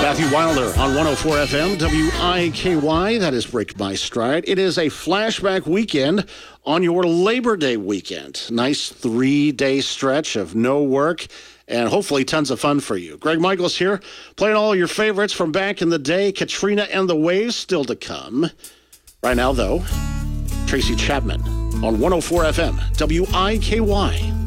Matthew Wilder on 104 FM, WIKY. That is Break My Stride. It is a flashback weekend on your Labor Day weekend. Nice 3-day stretch of no work and hopefully tons of fun for you. Greg Michaels here, playing all your favorites from back in the day. Katrina and the Waves still to come. Right now, though, Tracy Chapman on 104 FM, WIKY.